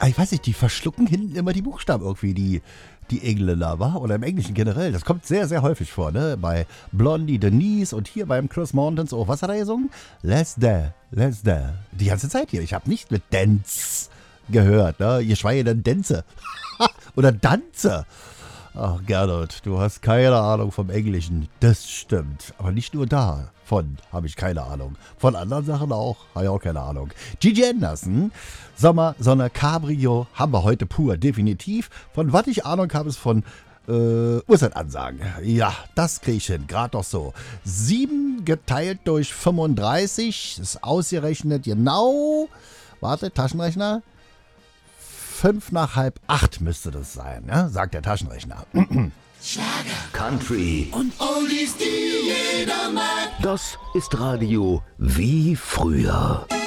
Ich weiß nicht, die verschlucken hinten immer die Buchstaben irgendwie, die Engländer, wa? Oder im Englischen generell. Das kommt sehr, sehr häufig vor, ne? Bei Blondie Denise und hier beim Chris Mountains. Oh, was hat er gesungen? Let's There. Die ganze Zeit hier. Ich habe nicht mit Dance gehört, ne? Geschweige denn Dänze. Oder Danze. Ach, Gernot, du hast keine Ahnung vom Englischen. Das stimmt. Aber nicht nur davon habe ich keine Ahnung. Von anderen Sachen auch. Habe ich auch keine Ahnung. Gigi Anderson, Sommer, Sonne, Cabrio haben wir heute pur, definitiv. Von was ich Ahnung habe, ist von Uhrzeitansagen. Ja, das kriege ich hin. Gerade doch so. 7 geteilt durch 35 ist ausgerechnet genau. Warte, Taschenrechner. 5 nach halb 8 müsste das sein, ne? Sagt der Taschenrechner. Schlager, Country und Oldies, die jeder mag. Das ist Radio wie früher.